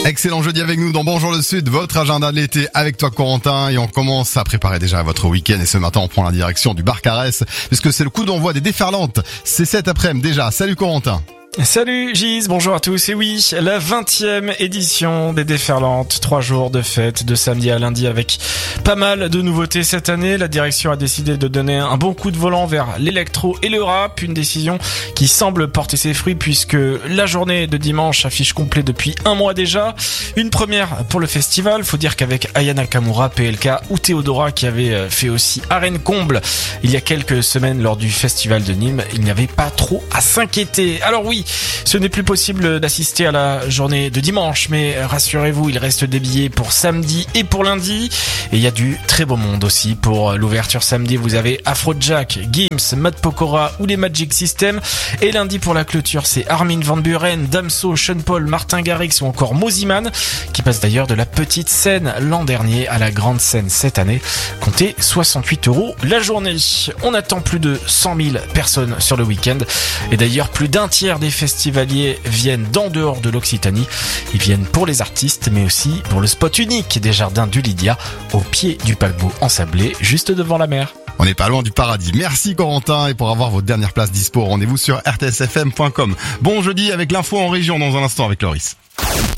Excellent jeudi avec nous dans Bonjour le Sud, votre agenda de l'été avec toi Corentin, et on commence à préparer déjà votre week-end, et ce matin on prend la direction du bar Carès puisque c'est le coup d'envoi des déferlantes. C'est cet après-midi déjà. Salut Corentin. Salut Gise, bonjour à tous. Et oui, la 20e édition des Déferlantes, 3 jours de fête de samedi à lundi avec pas mal de nouveautés cette année. La direction a décidé de donner un bon coup de volant vers l'électro et le rap, une décision qui semble porter ses fruits puisque la journée de dimanche affiche complet depuis un mois déjà. Une première pour le festival, faut dire qu'avec Aya Nakamura, PLK ou Théodora qui avait fait aussi Arène Comble il y a quelques semaines lors du festival de Nîmes, il n'y avait pas trop à s'inquiéter. Alors oui, ce n'est plus possible d'assister à la journée de dimanche, mais rassurez-vous, il reste des billets pour samedi et pour lundi. Et il y a du très beau monde aussi. Pour l'ouverture samedi, vous avez Afrojack, Gims, Matt Pokora ou les Magic System. Et lundi pour la clôture, c'est Armin van Buuren, Damso, Sean Paul, Martin Garrix ou encore Moziman, qui passe d'ailleurs de la petite scène l'an dernier à la grande scène cette année. Comptez 68 € la journée. On attend plus de 100 000 personnes sur le week-end. Et d'ailleurs, plus d'un tiers des festivaliers viennent d'en dehors de l'Occitanie. Ils viennent pour les artistes, mais aussi pour le spot unique des jardins du Lydia, au pied du paquebot ensablé, juste devant la mer. On n'est pas loin du paradis. Merci Corentin, et pour avoir vos dernières places dispo, rendez-vous sur rtsfm.com. Bon jeudi avec l'info en région dans un instant avec Loris.